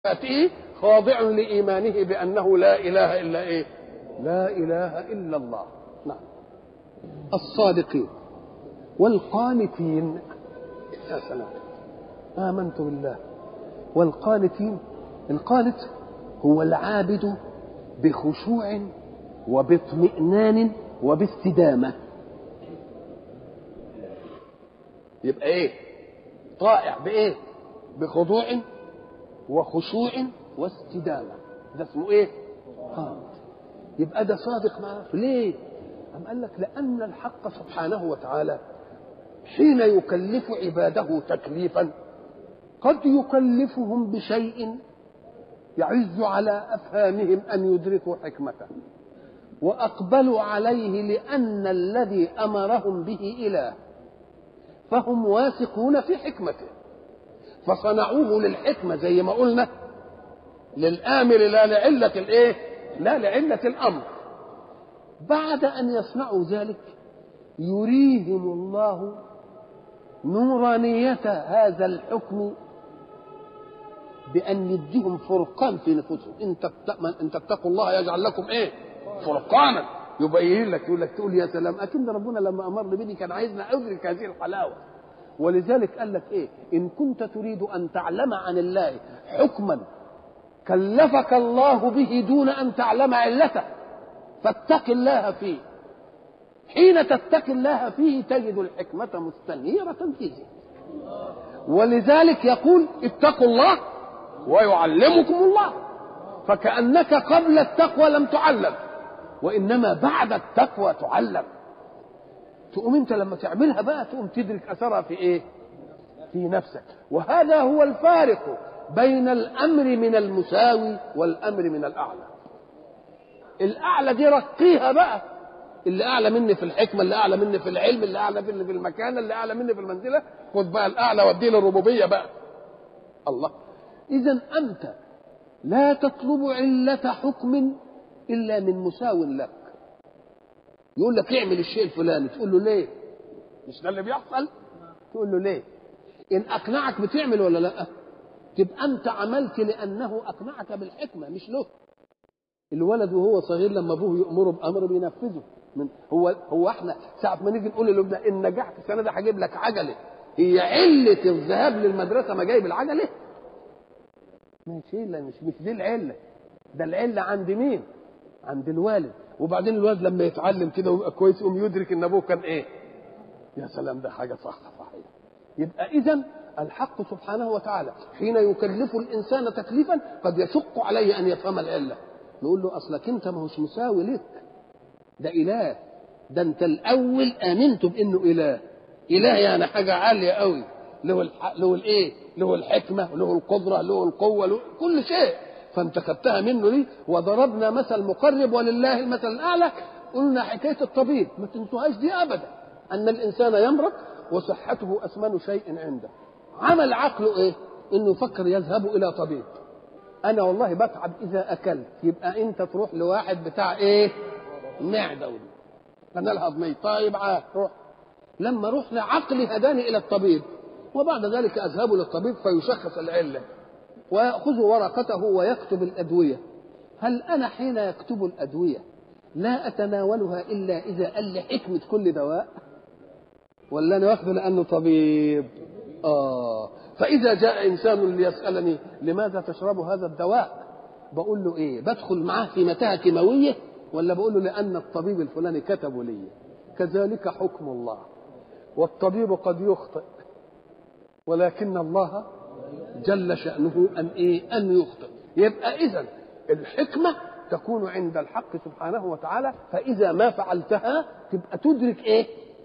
يأتيه خاضع لإيمانه بأنه لا إله إلا إيه؟ لا إله إلا الله. نعم. الصادقين والقانتين. يا سلام، آمنت بالله. والقانتين، القانت هو العابد بخشوع وباطمئنان وباستدامة. يبقى ايه؟ طائع بايه؟ بخضوع وخشوع واستدامة. ده اسمه ايه؟ قانت. يبقى ده صادق معه. ليه؟ أم قال لك لأن الحق سبحانه وتعالى حين يكلف عباده تكليفا قد يكلفهم بشيء يعز على أفهامهم أن يدركوا حكمته، وأقبلوا عليه لأن الذي أمرهم به إله، فهم واثقون في حكمته فصنعوه للحكمة زي ما قلنا، للآمر لا لعلة الإيه؟ لا لعلة الأمر. بعد أن يصنعوا ذلك يريهم الله نورانية هذا الحكم بأن يديهم فرقان في نفوسهم. إن تتقوا الله يجعل لكم إيه؟ فرقانا. يبين لك، يقول لك تقول يا سلام، أكيد ربنا لما أمرني بدي كان عايزنا أدرك هذه الحلاوة. ولذلك قال لك إيه؟ إن كنت تريد أن تعلم عن الله حكما كلفك الله به دون أن تعلم علته فاتق الله فيه. حين تتقي الله فيه تجد الحكمة مستنيرة في ذهنك. ولذلك يقول اتقوا الله ويعلمكم الله. فكأنك قبل التقوى لم تعلم، وإنما بعد التقوى تعلم. تقوم انت لما تعملها بقى تقوم تدرك أثرها في ايه؟ في نفسك. وهذا هو الفارق بين الأمر من المساوي والأمر من الأعلى. الأعلى دي رقيها بقى، اللي أعلى مني في الحكمة، اللي أعلى مني في العلم، اللي أعلى مني في المكانة، اللي أعلى مني في المنزلة، خد بقى الأعلى وديه للربوبية بقى. الله. إذن أنت لا تطلب علة حكم إلا من مساو لك. يقول لك اعمل الشيء الفلاني، تقول له ليه؟ مش ده اللي بيحصل؟ تقول له ليه؟ إن أقنعك بتعمل ولا لا؟ تبقى أنت عملت لأنه أقنعك بالحكمة مش له. الولد وهو صغير لما أبوه يأمره بأمر بينفذه. هو احنا ساعة ما نيجي نقول لابننا إن نجحت السنة ده هجيب لك عجلة، هي علة الذهاب للمدرسة ما جايب العجلة؟ مش دي العلة. ده العلة عند مين؟ عند الوالد. وبعدين الولد لما يتعلم كده ويبقى كويس يقوم يدرك ان ابوه كان ايه؟ يا سلام، ده حاجه صحيح. يبقى اذا الحق سبحانه وتعالى حين يكلف الانسان تكليفا قد يشق عليه ان يفهم العله. نقول له اصلك انت ما هوش مساوي لك، ده اله. ده انت الاول امنت بانه اله يعني حاجه عاليه قوي، له الايه؟ له الحكمه، له القدره، له القوه، له كل شيء. فانت خدتها منه دي. وضربنا مثل مقرب ولله المثل الاعلى. قلنا حكايه الطبيب ما تنسوهاش دي ابدا، ان الانسان يمرض وصحته اثمن شيء عنده. عمل عقله ايه؟ انه يفكر يذهب الى طبيب. انا والله بتعب اذا اكلت، يبقى انت تروح لواحد بتاع ايه؟ معده قناه الهضميه. طيب روح. لما روح لعقلي هداني الى الطبيب، وبعد ذلك اذهب للطبيب فيشخص العله ويأخذ ورقته ويكتب الأدوية. هل أنا حين يكتب الأدوية لا أتناولها إلا إذا قال لي حكمة كل دواء؟ ولا أنا واخده لأنه طبيب؟ فإذا جاء إنسان ليسألني لماذا تشرب هذا الدواء، بقول له إيه؟ بدخل معاه في متاهة كيماوية ولا بقول له لأن الطبيب الفلاني كتبه لي؟ كذلك حكم الله. والطبيب قد يخطئ، ولكن الله جل شأنه أن يخطئ. يبقى إذن الحكمة تكون عند الحق سبحانه وتعالى، فإذا ما فعلتها تبقى تدرك إيه؟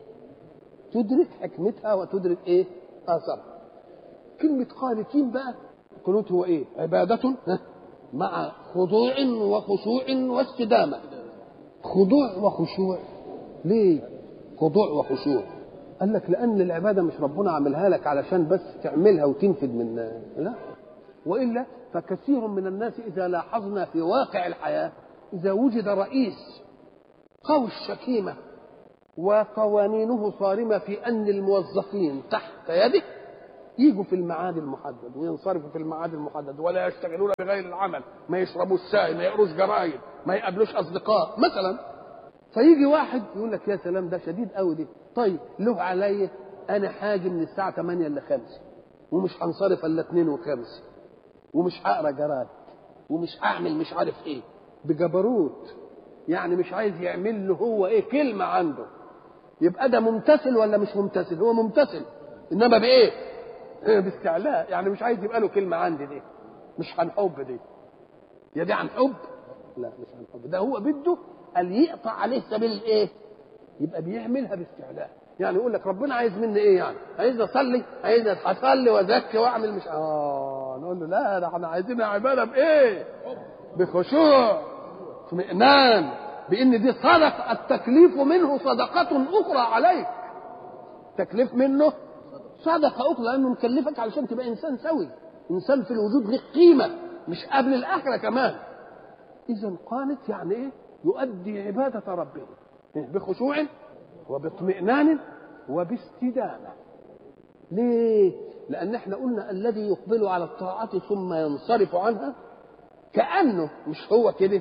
تدرك حكمتها وتدرك إيه؟ آثارها. كلمة قانتين بقى، قنوت هو إيه؟ عبادة مع خضوع وخشوع واستدامة. خضوع وخشوع. ليه خضوع وخشوع؟ قال لك لأن العبادة مش ربنا عملها لك علشان بس تعملها وتنفذ من لا، وإلا فكثير من الناس إذا لاحظنا في واقع الحياة، إذا وجد رئيس قوي الشكيمة وقوانينه صارمة في أن الموظفين تحت يده، يجوا في الميعاد المحدد وينصرفوا في الميعاد المحدد، ولا يشتغلون بغير العمل، ما يشربوش شاي، ما يقروش جرايد، ما يقابلوش اصدقاء مثلا. فيجي واحد يقول لك يا سلام ده شديد قوي دي، طيب له عليا انا حاجه من الساعه 8 ل 5 ومش هنصرف الا 2 و5 ومش هقرا جرايد ومش هعمل مش عارف ايه، بجبروت يعني مش عايز يعمل له هو ايه كلمه عنده. يبقى ده ممتثل ولا مش ممتثل؟ هو ممتثل، انما بايه؟ باستعلاء، يعني مش عايز يبقى له كلمه عندي. دي مش عن حب، دي يا دي عن حب؟ لا مش عن حب، ده هو بده قال يقطع عليه سبيل الايه؟ يبقى بيعملها باستعلاء. يعني يقول لك ربنا عايز مني ايه؟ يعني عايز اصلي، عايز اصلي وازكي واعمل مش نقول له لا، ده احنا عايزين عباده بايه؟ بخشوع، اطمئنان، بان دي صدقه، التكليف منه صدقه اخرى عليك. تكليف منه صدقه اخرى، لانه مكلفك علشان تبقى انسان سوي، انسان في الوجود لك قيمه، مش قبل الاخره كمان. اذا قالت يعني ايه؟ يؤدي عباده ربه بخشوع وباطمئنان وباستدامه. ليه؟ لان احنا قلنا الذي يقبل على الطاعه ثم ينصرف عنها كانه مش هو كده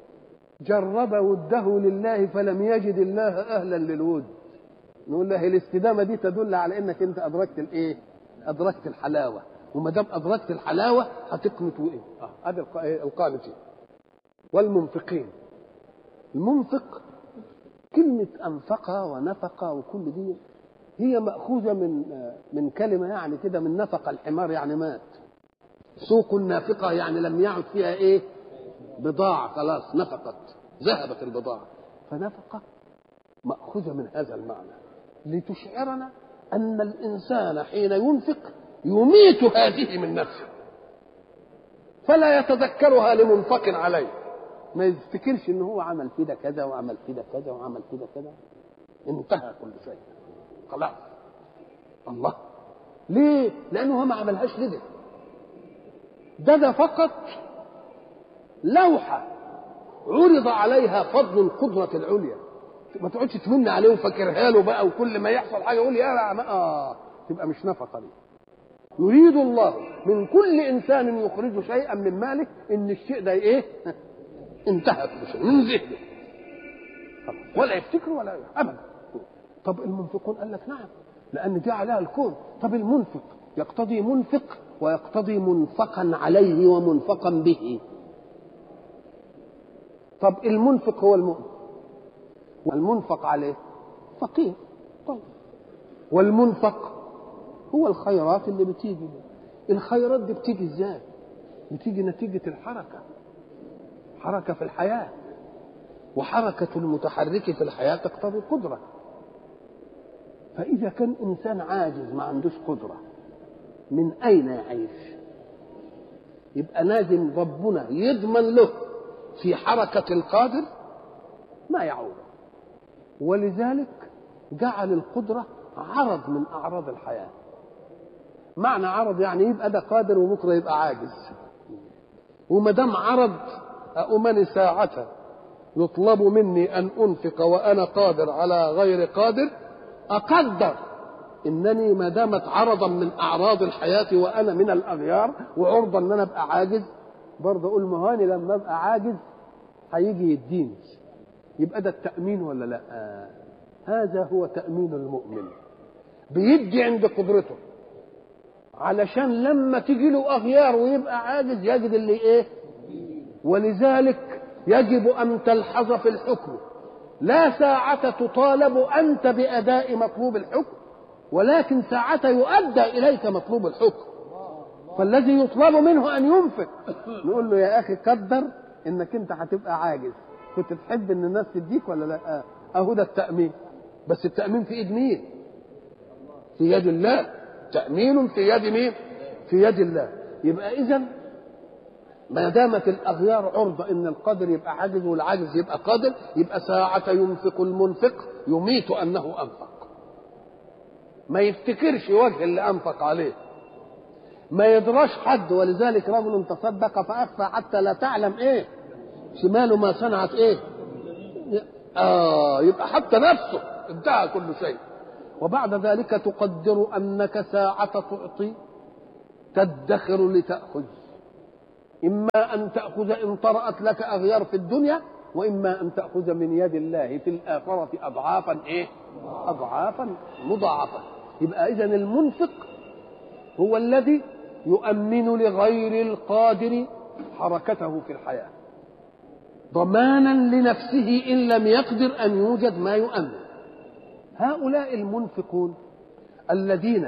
جرب وده لله فلم يجد الله اهلا للود. نقول له الاستدامه دي تدل على انك انت ادركت الايه؟ ادركت الحلاوه، وما دام ادركت الحلاوه هتقنط ايه؟ ادي القانتين والمنفقين. المنفق كلمه انفق ونفق وكل دي هي ماخوذه من كلمه يعني كده، من نفق الحمار يعني مات. سوق النافقه يعني لم يعد فيها ايه؟ بضاعه، خلاص نفقت، ذهبت البضاعه. فنفقه ماخوذه من هذا المعنى لتشعرنا ان الانسان حين ينفق يميت هذه من نفسه، فلا يتذكرها لمنفق عليه، ما يفتكرش ان هو عمل في ده كذا وعمل في ده كذا وعمل في ده كذا، انتهى كل شيء خلاص. الله ليه؟ لانه هو ما عملهاش لده، ده فقط لوحه عرض عليها فضل القدره العليا، ما تقعدش تمن عليه وفاكرها له بقى، وكل ما يحصل حاجه يقول يا تبقى مش نفقه دي. يريد الله من كل انسان يخرج شيئا من ماله ان الشيء ده ايه؟ انتهى كل شيء من ذهنه، ولا يفتكر ولا ابدا. طب المنفقون قال لك نعم، لان دي عليها الكون. طب المنفق يقتضي منفق ويقتضي منفقا عليه ومنفقا به. طب المنفق هو المؤمن والمنفق عليه فقير، طيب والمنفق هو الخيرات اللي بتيجي. الخيرات دي بتيجي ازاي؟ بتيجي نتيجة حركة في الحياة، وحركة المتحرك في الحياة تقتضي قدرة. فإذا كان إنسان عاجز ما عندوش قدرة من أين يعيش؟ يبقى لازم ربنا يضمن له في حركة القادر ما يعود. ولذلك جعل القدرة عرض من أعراض الحياة. معنى عرض يعني يبقى ده قادر وبكرة يبقى عاجز، وما دام عرض أؤمن ساعة يطلب مني أن أنفق وأنا قادر على غير قادر، أقدر إنني ما دامت عرضا من أعراض الحياة وأنا من الأغيار وعرضا أن أنا أبقى عاجز، برضه أقول مهاني لما أبقى عاجز هيجي يديني. يبقى ده التأمين ولا لا؟ هذا هو تأمين المؤمن، بيدي عند قدرته علشان لما تيجي له أغيار ويبقى عاجز يجد اللي إيه. ولذلك يجب أن تلحظ في الحكم لا ساعة تطالب أنت بأداء مطلوب الحكم، ولكن ساعة يؤدى إليك مطلوب الحكم. فالذي يطلب منه أن ينفق نقول له يا أخي قدر إنك أنت هتبقى عاجز، كنت تحب إن الناس تديك ولا لا؟ أهو ده التأمين. بس التأمين في إيد مين؟ في يد الله. تأمين في يد مين؟ في يد الله. يبقى إذن ما دامت الأغيار عرضة إن القادر يبقى عاجز والعاجز يبقى قادر، يبقى ساعة ينفق المنفق يميت أنه أنفق، ما يفتكرش وجه اللي أنفق عليه، ما يدراش حد. ولذلك رجل تصدق فأخفى حتى لا تعلم إيه شماله ما صنعت إيه. يبقى حتى نفسه انتهى كل شيء. وبعد ذلك تقدر أنك ساعة تعطي تدخر لتأخذ، إما أن تأخذ إن طرأت لك أغيار في الدنيا، وإما أن تأخذ من يد الله في الآخرة أضعافا أضعافا مضاعفة. يبقى إذن المنفق هو الذي يؤمن لغير القادر حركته في الحياة، ضمانا لنفسه إن لم يقدر أن يوجد ما يؤمن. هؤلاء المنفقون الذين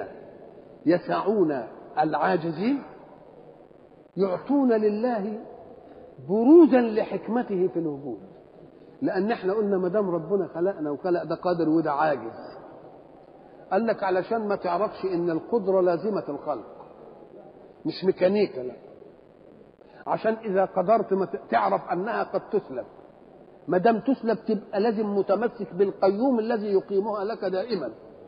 يسعون العاجزين يعطون لله بروزا لحكمته في الوجود، لأن احنا قلنا ما دام ربنا خلقنا وخلق ده قادر وده عاجز، قال لك علشان ما تعرفش ان القدرة لازمة الخلق مش ميكانيكا، لا، عشان إذا قدرت تعرف أنها قد تسلب، ما دام تسلب تبقى لازم متمسك بالقيوم الذي يقيمها لك دائما،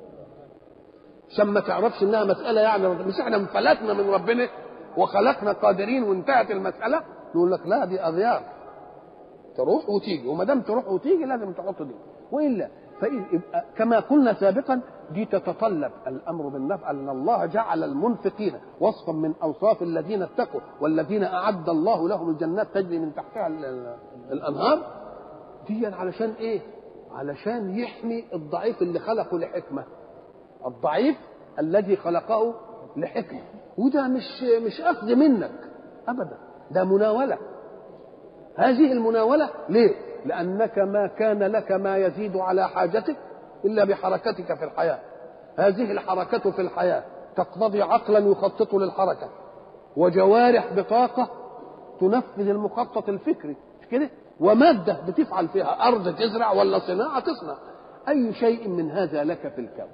عشان ما تعرفش انها مسألة يعني مش احنا انفلتنا من ربنا وخلقنا قادرين وانتهت المسألة، نقول لك لا دي أغيار تروح وتيجي، وما دام تروح وتيجي لازم تحط دي، وإلا فيبقى كما قلنا سابقا دي تتطلب الأمر بالنفع، أن الله جعل المنفقين وصفا من أوصاف الذين اتقوا والذين أعد الله لهم الجنات تجري من تحتها الأنهار، دي علشان إيه؟ علشان يحمي الضعيف اللي خلقه لحكمة، الضعيف الذي خلقه لحكمة، وده مش أخذ منك أبدا، ده مناولة. هذه المناولة ليه؟ لأنك ما كان لك ما يزيد على حاجتك إلا بحركتك في الحياة، هذه الحركة في الحياة تقتضي عقلا يخطط للحركة وجوارح بطاقة تنفذ المخطط الفكري، مش كده؟ ومادة بتفعل فيها، أرض تزرع ولا صناعة تصنع، أي شيء من هذا لك في الكون،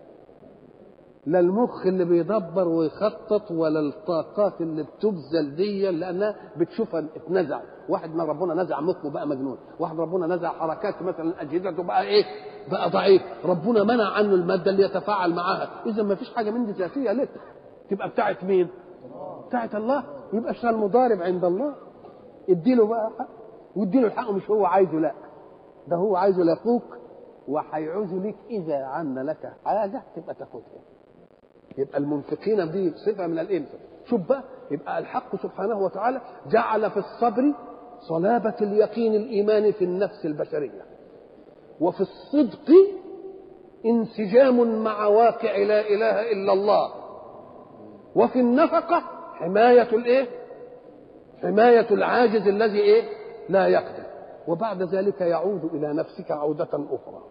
لا المخ اللي بيدبر ويخطط ولا الطاقات اللي بتبذل دي لانها بتشوفها اتنزع، واحد من ربنا نزع مخه بقى مجنون، واحد ربنا نزع حركات مثلا اجهزته بقى ايه؟ بقى ضعيف، ربنا منع عنه الماده اللي يتفاعل معاها، اذا ما فيش حاجه من دي ذاتيه لك، تبقى بتاعت مين؟ بتاعت الله، يبقى اشتغل مضارب عند الله، اديله بقى حق، واديله الحق مش هو عايزه، لا ده هو عايزه لاخوك وهيعوز لك اذا عن لك حاجه تبقى تاخدها. يبقى المنفقين دي صفة من الإنفاق. شوف بقى، يبقى الحق سبحانه وتعالى جعل في الصبر صلابة اليقين الإيماني في النفس البشرية، وفي الصدق انسجام مع واقع لا إله إلا الله، وفي النفقة حماية الإيه؟ حماية العاجز الذي إيه؟ لا يقدر. وبعد ذلك يعود إلى نفسك عودة أخرى،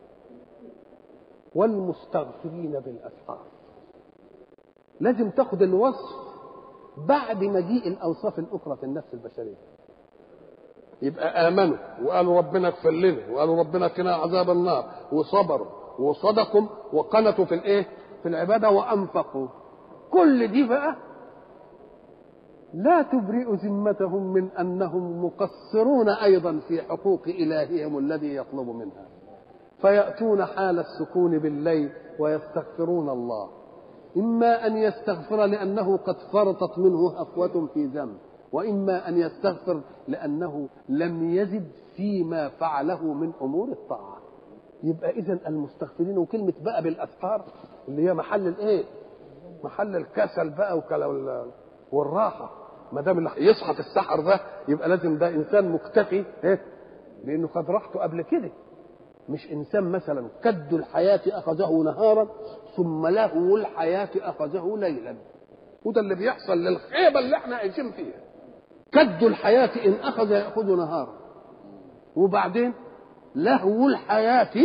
والمستغفرين بالأسحار. لازم تاخد الوصف بعد مجيء الأوصاف الأخرى في النفس البشرية. يبقى آمنوا وقالوا ربنا اغفر لنا وقالوا ربنا قنا عذاب النار وصبروا وصدقوا وقنتوا في الإيه؟ في العبادة وأنفقوا. كل دي بقى لا تبرئ ذمتهم من أنهم مقصرون أيضا في حقوق إلههم الذي يطلب منها، فيأتون حال السكون بالليل ويستغفرون الله، إما أن يستغفر لأنه قد فرطت منه هفوة في ذنب، وإما أن يستغفر لأنه لم يزد فيما فعله من أمور الطاعة. يبقى إذن المستغفرين، وكلمة بقى بالأسحار اللي هي محل الإيه؟ محل الكسل بقى والراحة. ما دام اللي يصحى في السحر ده يبقى لازم ده إنسان مكتفي إيه؟ لأنه قد راحته قبل كده، مش إنسان مثلا كد الحياة أخذه نهارا ثم لهو الحياة أخذه ليلا، وده اللي بيحصل للخيبة اللي احنا عايشين فيها. كد الحياة إن أخذ يأخذ نهارا، وبعدين لهو الحياة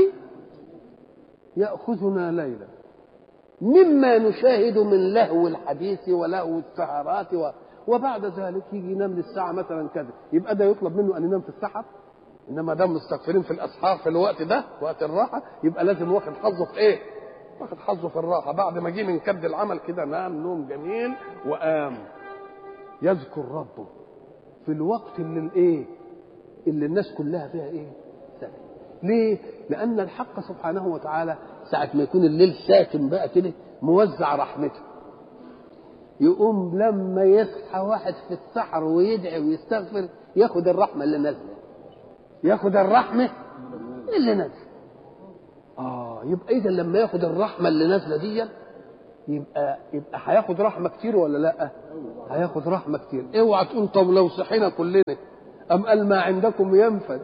يأخذنا ليلا، مما نشاهد من لهو الحديث ولهو السهرات وبعد ذلك يجي ينام للساعة مثلا كذا، يبقى ده يطلب منه أن ينام في السحر؟ إنما دام مستغفرين في الأسحار في الوقت ده وقت الراحة، يبقى لازم واخد حظه في إيه؟ واخد حظه في الراحة. بعد ما جه من كد العمل كده نام نوم جميل وقام يذكر ربه في الوقت اللي الإيه؟ اللي الناس كلها فيها إيه؟ ساكن. ليه؟ لأن الحق سبحانه وتعالى ساعة ما يكون الليل ساكن بقى كده موزع رحمته، يقوم لما يصحى واحد في السحر ويدعي ويستغفر ياخد الرحمة اللي نازله، ياخد الرحمة اللي نازله. يبقى اذا لما ياخد الرحمه اللي نازله دي يبقى هياخد رحمه كتير ولا لا؟ هياخد رحمه كتير. اوعى تقول طب لو صحينا كلنا ام قال ما عندكم ينفد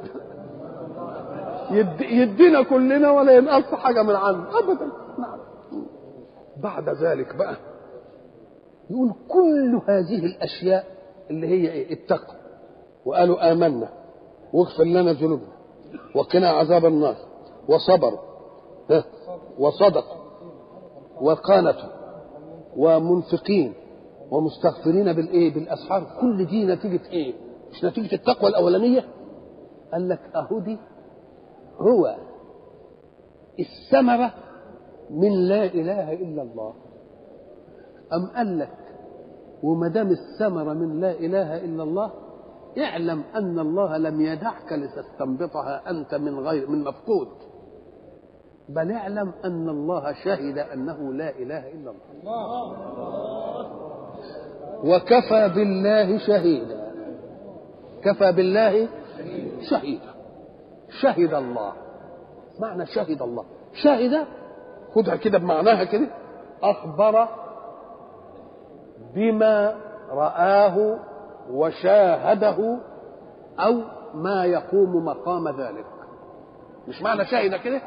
يدينا كلنا ولا ينقص حاجه من عنده ابدا. بعد ذلك بقى يقول كل هذه الاشياء اللي هي ايه؟ التقوى، وقالوا آمنا واغفر لنا ذنوبنا وقنا عذاب النار وصبروا وصدقوا وقانتوا ومنفقين ومستغفرين بالايه؟ بالاسحار. كل دي نتيجه ايه؟ مش نتيجه التقوى الاولانيه؟ قال لك اهدي هو الثمره من لا اله الا الله. ام قال لك وما دام الثمره من لا اله الا الله اعلم ان الله لم يدعك لتستنبطها انت من مفقود، بل اعلم ان الله شهد انه لا اله الا الله وكفى بالله شهيدا. كفى بالله شهيدا. شهد الله. معنى شهد الله، شهد خدها كده بمعناها كده، اخبر بما رآه وشاهده او ما يقوم مقام ذلك. مش معنى شهد كده؟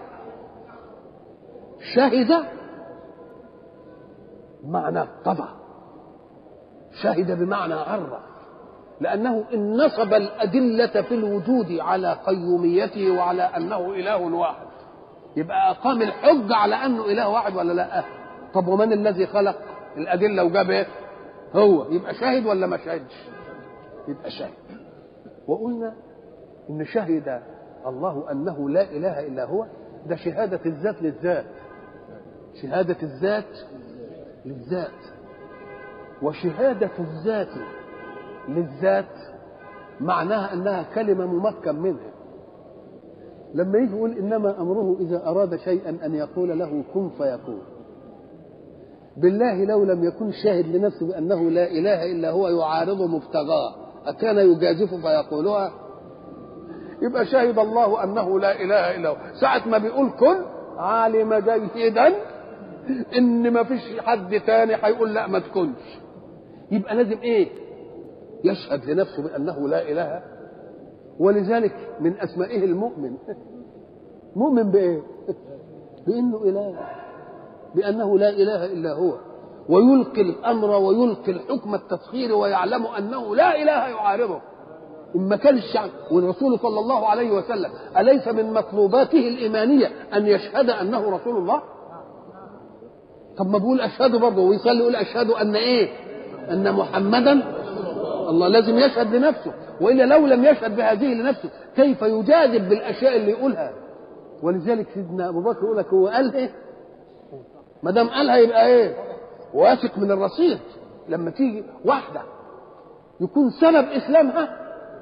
شهد معنى اقتضى، شهد بمعنى عرف، لأنه إن نصب الأدلة في الوجود على قيوميته وعلى أنه إله واحد يبقى أقام الحج على أنه إله واحد ولا لا؟ طب ومن الذي خلق الأدلة وجاب إيه؟ هو. يبقى شاهد ولا ما شاهدش؟ يبقى شاهد. وقلنا إن شهد الله أنه لا إله إلا هو، ده شهادة الذات للذات، شهادة الذات للذات. وشهادة الذات للذات معناها أنها كلمة ممكن منها. لما يجي يقول إنما أمره إذا أراد شيئا أن يقول له كن فيكون، بالله لو لم يكن شاهد لنفسه بأنه لا إله إلا هو يعارض مبتغاه أكان يجازف فيقولها؟ يبقى شهد الله أنه لا إله إلا هو. ساعة ما بيقول كن عالم جيدا إن ما فيش حد تاني هيقول لا ما تكونش. يبقى لازم إيه؟ يشهد لنفسه بأنه لا إله. ولذلك من أسمائه المؤمن. مؤمن بإيه؟ بأنه إله، بأنه لا إله إلا هو، ويلقي الأمر ويلقي الحكم التسخير ويعلم أنه لا إله يعارضه. إما كان الشعب والرسول صلى الله عليه وسلم أليس من مطلوباته الإيمانية أن يشهد أنه رسول الله؟ طب ما بقول أشهد برضه ويصلي يقول أشهد أن إيه؟ أن محمدا الله. لازم يشهد لنفسه، وإلا لو لم يشهد بهذه لنفسه كيف يجاذب بالأشياء اللي يقولها؟ ولذلك سيدنا أبو بكر يقول لك هو قال إيه؟ ما دام قالها يبقى إيه؟ واثق من الرصيد. لما تيجي واحدة يكون سبب إسلامها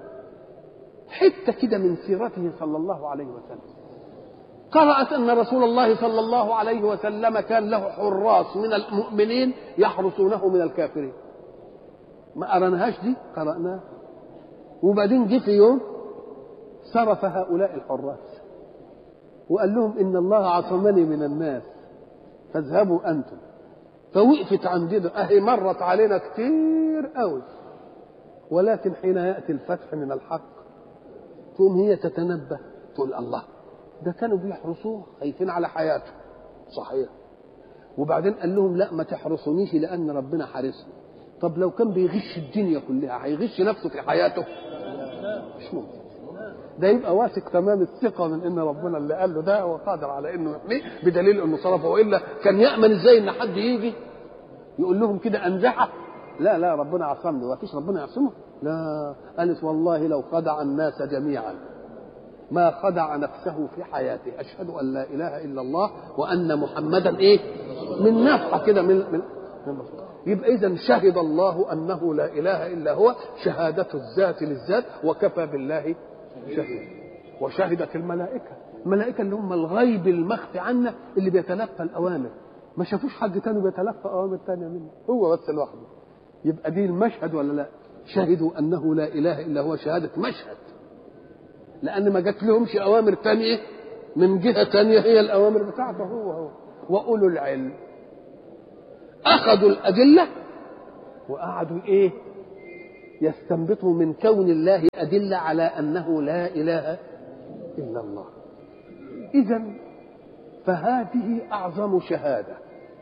حتة كده من سيرته صلى الله عليه وسلم، قرأت أن رسول الله صلى الله عليه وسلم كان له حراس من المؤمنين يحرسونه من الكافرين. ما قرأناهاش دي؟ قرأناها. وبعدين جه في يوم صرف هؤلاء الحراس وقال لهم إن الله عصمني من الناس فاذهبوا أنتم. فوقفت عندنا أهي مرت علينا كتير قوي، ولكن حين يأتي الفتح من الحق تقوم هي تتنبه تقول الله ده كانوا بيحرسوه خايفين على حياته. صحيح. وبعدين قال لهم لا ما تحرسونيش لأن ربنا حارسني. طب لو كان بيغش الدنيا كلها هيغش نفسه في حياته؟ مش ممكن. ده يبقى واثق تمام الثقة من ان ربنا اللي قال له ده هو قادر على انه يحميه بدليل انه صرفه، والا كان يأمن ازاي ان حد يجي يقول لهم كده انزحه؟ لا لا ربنا عصمني. وفيش ربنا يعصمه؟ لا. قالت والله لو خدع الناس جميعا ما خدع نفسه في حياته. أشهد أن لا إله إلا الله وأن محمدا إيه؟ من نفحة كده من يبقى إذن شهد الله أنه لا إله إلا هو شهادة الذات للذات وكفى بالله شهيدا. وشهدت الملائكة. الملائكة اللي هم الغيب المخفي عنا اللي بيتلقى الأوامر، ما شافوش حد تاني بيتلقى أوامر تانية منه، هو بس لوحده. يبقى دي المشهد ولا لا؟ شهدوا أنه لا إله إلا هو شهادة مشهد، لأن ما جات لهمش أوامر تانية من جهة تانية هي الأوامر بتاعته هو. وأولو العلم أخذوا الأدلة وقعدوا إيه؟ يستنبطوا من كون الله أدلة على أنه لا إله إلا الله. إذن فهذه أعظم شهادة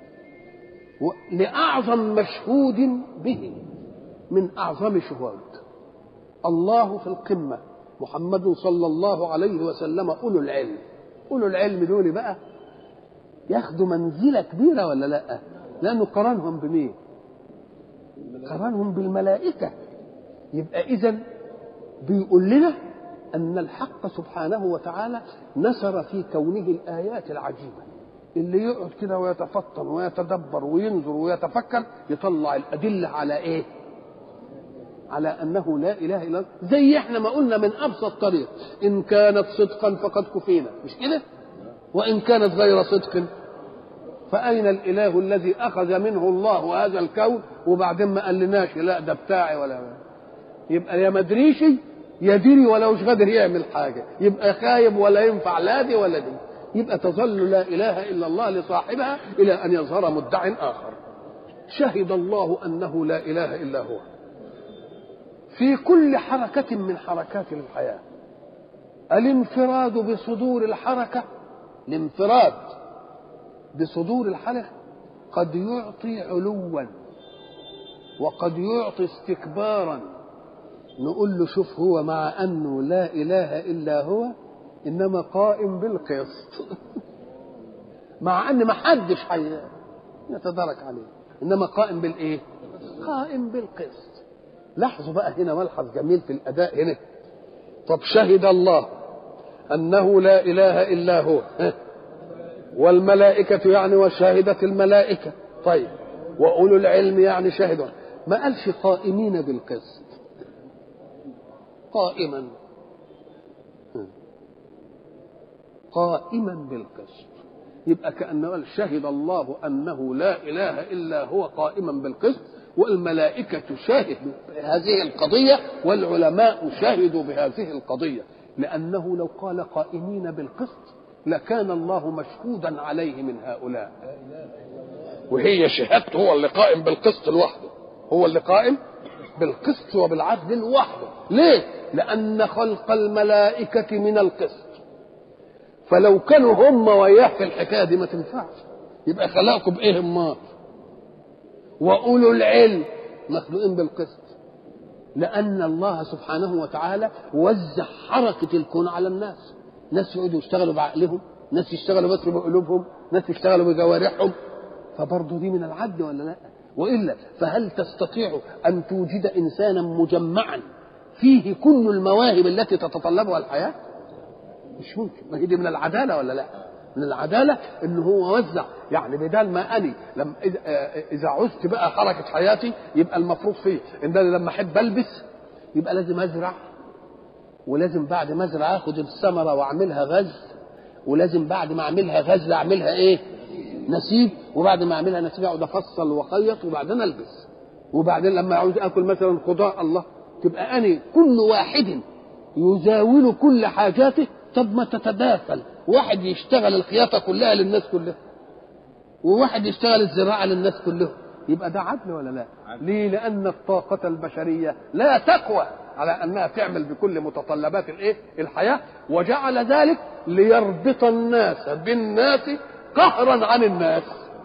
لأعظم مشهود به من أعظم شهود. الله في القمة، محمد صلى الله عليه وسلم أولو العلم. أولو العلم دول بقى ياخدوا منزلة كبيرة ولا لا؟ لأنه قرنهم بمين؟ قرنهم بالملائكة. يبقى إذن بيقول لنا أن الحق سبحانه وتعالى نشر في كونه الآيات العجيبة، اللي يقعد كده ويتفطن ويتدبر وينظر ويتفكر يطلع الأدلة على إيه؟ على أنه لا إله إلا الله. زي إحنا ما قلنا من أبسط طريق، إن كانت صدقا فقد كفينا، مش كده؟ وإن كانت غير صدق فأين الإله الذي أخذ منه الله هذا الكون وبعدين ما قالناش لا ده بتاعي ولا ما. يبقى يا مدريش يدري ولا مش قادر يعمل حاجة، يبقى خايب ولا ينفع لا دي ولا دي. يبقى تظل لا إله إلا الله لصاحبها إلى أن يظهر مدع آخر. شهد الله أنه لا إله إلا هو في كل حركة من حركات الحياة. الانفراد بصدور الحركة، الانفراد بصدور الحركة قد يعطي علوا وقد يعطي استكبارا. نقول له شوف هو مع أنه لا إله إلا هو إنما قائم بالقسط مع أن ما حدش يتدرك عليه، إنما قائم بالإيه؟ قائم بالقسط. لاحظوا بقى هنا ملحظ جميل في الأداء هنا. طب شهد الله أنه لا إله إلا هو والملائكة يعني وشاهدت الملائكة. طيب وأولو العلم يعني شهدوا، ما قالش قائمين بالقسط، قائما بالقسط. يبقى كأنه قال شهد الله أنه لا إله إلا هو قائما بالقسط، والملائكة شاهدوا بهذه القضية والعلماء شاهدوا بهذه القضية. لأنه لو قال قائمين بالقسط لكان الله مشهودا عليه من هؤلاء، وهي شهادته هو اللي قائم بالقسط لوحده، هو اللي قائم بالقسط وبالعدل لوحده. ليه؟ لأن خلق الملائكة من القسط، فلو كانوا هم وياه في الحكاية دي ما تنفعش، يبقى خلقكم بإيه النار؟ وأولو العلم مخلوقين بالقسط، لأن الله سبحانه وتعالى وزع حركة الكون على الناس. ناس يقعدوا يشتغلوا بعقلهم، ناس يشتغلوا بس بقلوبهم، ناس يشتغلوا بجوارحهم، فبرضه دي من العدل ولا لا؟ وإلا فهل تستطيع أن توجد إنسانا مجمعا فيه كل المواهب التي تتطلبها الحياة؟ مش ممكن. ما هي دي من العدالة ولا لا؟ من العدالة إنه هو وزع. يعني بدال ما أني إذا عزت بقى حركة حياتي يبقى المفروض فيه إن أنا لما أحب ألبس يبقى لازم أزرع، ولازم بعد ما أزرع أخذ الثمرة وأعملها غز، ولازم بعد ما أعملها غز أعملها إيه؟ نسيج، وبعد ما أعملها نسيج أقعد أفصل وأخيط وبعدين ألبس، وبعدين لما أعوز آكل مثلا قضاء الله تبقى أنا كل واحد يزاول كل حاجاته. طب ما تتداخل، واحد يشتغل الخياطة كلها للناس كلها وواحد يشتغل الزراعة للناس كلهم، يبقى ده عدل ولا لا؟ ليه؟ لأن الطاقة البشرية لا تقوى على أنها تعمل بكل متطلبات الإيه؟ الحياة، وجعل ذلك ليربط الناس بالناس قهرا عن الناس،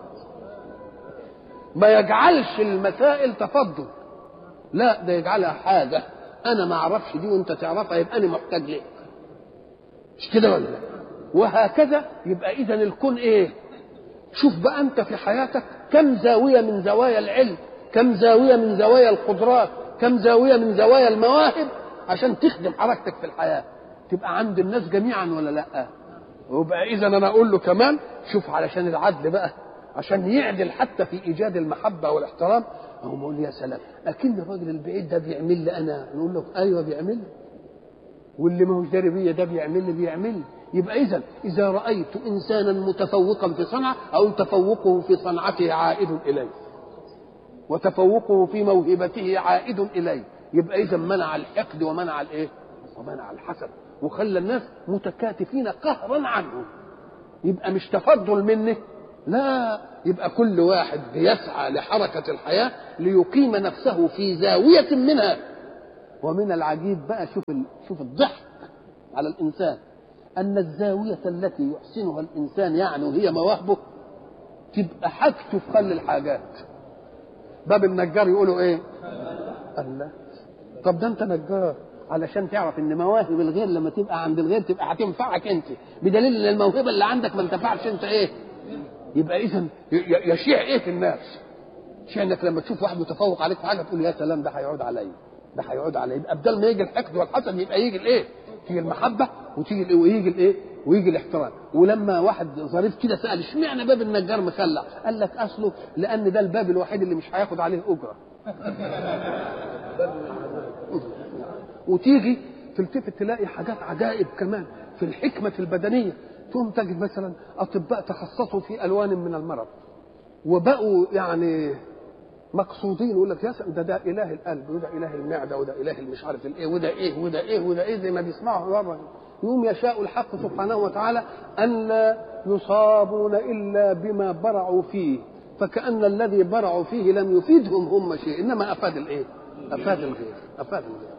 ما يجعلش المسائل تفضل، لا ده يجعلها حاجة أنا ما أعرفش دي وأنت تعرفها يبقى أنا محتاج ليه، مش كده ولا لا؟ وهكذا. يبقى إذن الكون إيه؟ شوف بقى أنت في حياتك كم زاوية من زوايا العلم، كم زاوية من زوايا القدرات، كم زاوية من زوايا المواهب عشان تخدم حركتك في الحياة، تبقى عند الناس جميعا ولا لا؟ ويبقى إذا أنا أقول له كمان شوف علشان العدل بقى، عشان يعدل حتى في إيجاد المحبة والاحترام. أو بقول يا سلام أكن الراجل البعيد ده بيعمل لي أنا، نقول له أيوه بيعمل لي، واللي ما هوش داري بيا ده بيعمل لي. يبقى إذا رأيت إنسانا متفوقا في صنعة أو تفوقه في صنعته عائد إليه وتفوقه في موهبته عائد إليه، يبقى إذا منع الحقد ومنع الإيه؟ ومنع الحسد. وخلى الناس متكاتفين قهرا عنه. يبقى مش تفضل منه، لا، يبقى كل واحد بيسعى لحركة الحياة ليقيم نفسه في زاوية منها. ومن العجيب بقى، شوف الضحك على الإنسان، أن الزاوية التي يحسنها الإنسان يعني وهي مواهبه تبقى حاجته في قل الحاجات. باب النجار يقولوا إيه؟ الله، طب ده أنت نجار علشان تعرف إن مواهب الغير لما تبقى عند الغير تبقى هتنفعك أنت، بدليل إن الموهبة اللي عندك ما انتفعش أنت إيه؟ يبقى إذن يشيع إيه في الناس؟ شأنك لما تشوف واحد متفوق عليك في حاجة تقول يا سلام ده هيعود عليا، ده هيعود عليا. يبقى بدل ما يجي الحقد والحسد يبقى يجي الإيه؟ تيجي المحبة وتيجي ويجي الإيه؟ ويجي الاحترام. ولما واحد ظريف كده سأل اشمعنى باب النجار مخلع؟ قال لك أصله لأن ده الباب الوحيد اللي مش هياخد عليه أجرة. وتيجي تلتفت تلاقي حاجات عجائب كمان في الحكمة البدنية. ثم تجد مثلا أطباء تخصصوا في ألوان من المرض وبقوا يعني مقصودين، يقول لك يا سلام ده إله القلب وده إله المعدة وده إله مش عارف الإيه وده إيه وده إيه وده إيه، زي ما بيسمعوا بره. يوم يشاء الحق سبحانه وتعالى أن لا يصابون إلا بما برعوا فيه، فكأن الذي برعوا فيه لم يفيدهم هم شيء، إنما أفاد الإيه؟ أفاد الغير، أفاد الغير.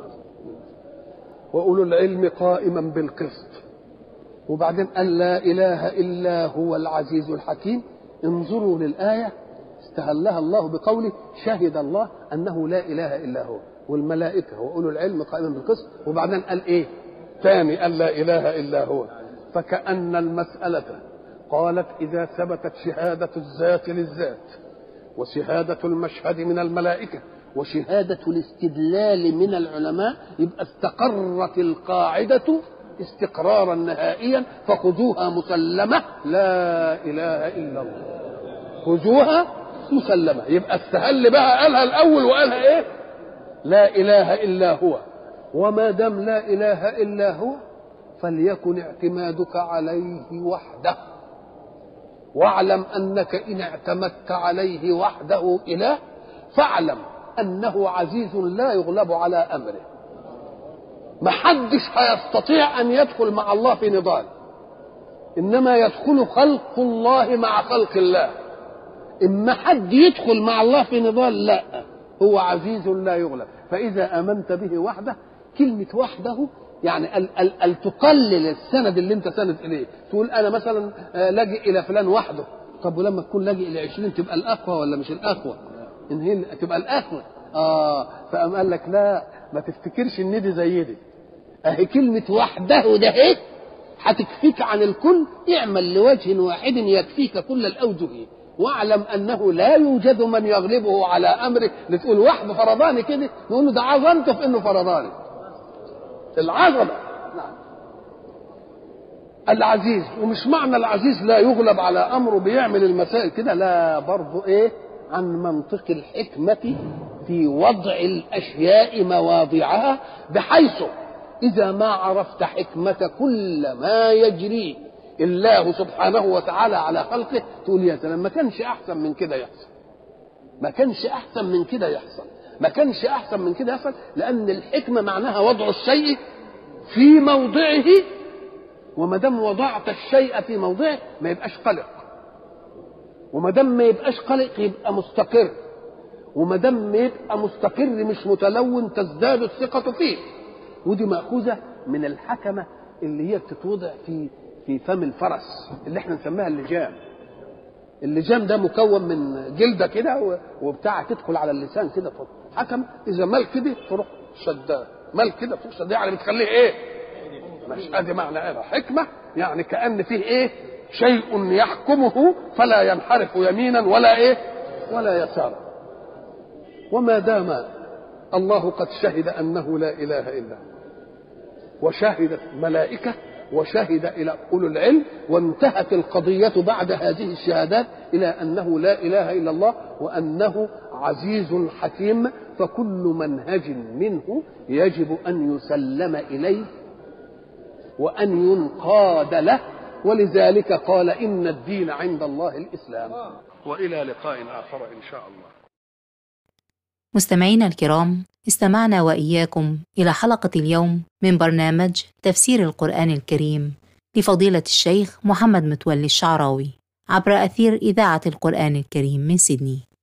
وأولو العلم قائما بالقسط. وبعدين قال لا إله إلا هو العزيز الحكيم. انظروا للآية استهلها الله بقوله شهد الله أنه لا إله إلا هو والملائكة وأولو العلم قائما بالقسط. وبعدين قال إيه ثاني؟ قال لا إله إلا هو. فكأن المسألة قالت إذا ثبتت شهادة الذات للذات وشهادة المشهد من الملائكة وشهادة الاستدلال من العلماء، يبقى استقرت القاعدة استقرارا نهائيا، فخذوها مسلمة لا إله إلا الله، خذوها مسلمة. يبقى استهل بقى قالها الأول وقالها إيه؟ لا إله إلا هو. وما دام لا إله إلا هو فليكن اعتمادك عليه وحده، واعلم أنك إن اعتمدت عليه وحده إله فاعلم أنه عزيز لا يغلب على أمره. محدش هيستطيع أن يدخل مع الله في نضال، إنما يدخل خلق الله مع خلق الله. إما حد يدخل مع الله في نضال، لا، هو عزيز لا يغلب. فإذا آمنت به وحده، كلمة وحده يعني ال تقلل السند اللي انت سند إليه. تقول أنا مثلا لاجئ إلى فلان وحده، طب ولما تكون لاجئ إلى 20 تبقى الأقوى ولا مش الأقوى؟ إن هي تبقى الأقوى. فقام قال لك لا، ما تفتكرش إن دي زي دي. أهي كلمة وحده ده إيه؟ هتكفيك عن الكل. اعمل لوجه واحد يكفيك كل الأوجه، واعلم أنه لا يوجد من يغلبه على أمره. لتقول واحد فرضاني كده، نقول له ده عظمته في إنه فرضاني، العظمة. نعم. العزيز، ومش معنى العزيز لا يغلب على أمره بيعمل المسائل كده، لا، برضو إيه؟ عن منطق الحكمة في وضع الأشياء مواضعها، بحيث إذا ما عرفت حكمة كل ما يجري الله سبحانه وتعالى على خلقه تقول يا سلام، ما كانش أحسن من كده يحصل، ما كانش أحسن من كده يحصل، ما كانش أحسن من كده يحصل. لأن الحكمة معناها وضع الشيء في موضعه، وما دام وضعت الشيء في موضعه ما يبقاش قلق، وما دام ما يبقاش قلق يبقى مستقر، وما دام يبقى مستقر مش متلون تزداد الثقة فيه. ودي مأخوذة من الحكمة اللي هي بتتوضع في فم الفرس اللي احنا نسميها اللجام. اللجام ده مكون من جلدة كده وبتاع تدخل على اللسان كده. حكم إذا مال كده تروح شداه، مال كده تروح شداه، يعني بتخليه ايه؟ مش ادي معنى ايه حكمة، يعني كأن فيه ايه؟ شيء يحكمه فلا ينحرف يمينا ولا ايه؟ ولا يسارا. وما دام الله قد شهد أنه لا إله إلا هو، وشهدت ملائكة، وشهد إلى أولو العلم، وانتهت القضية بعد هذه الشهادات إلى أنه لا إله إلا الله وأنه عزيز حكيم، فكل منهج منه يجب أن يسلم إليه وأن ينقاد له. ولذلك قال إن الدين عند الله الإسلام. وإلى لقاء آخر إن شاء الله. مستمعينا الكرام، استمعنا وإياكم إلى حلقة اليوم من برنامج تفسير القرآن الكريم لفضيلة الشيخ محمد متولي الشعراوي عبر أثير إذاعة القرآن الكريم من سيدني.